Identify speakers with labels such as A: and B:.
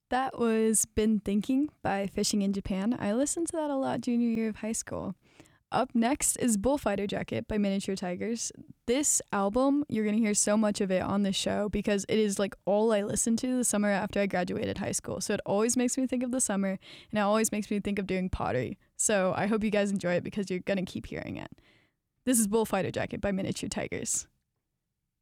A: That was Been Thinking by Fishing in Japan. I listened to that a lot junior year of high school. Up next is Bullfighter Jacket by Miniature Tigers. This album, you're going to hear so much of it on the show because it is like all I listened to the summer after I graduated high school. So it always makes me think of the summer and it always makes me think of doing pottery. So I hope you guys enjoy it because you're going to keep hearing it. This is Bullfighter Jacket by Miniature Tigers.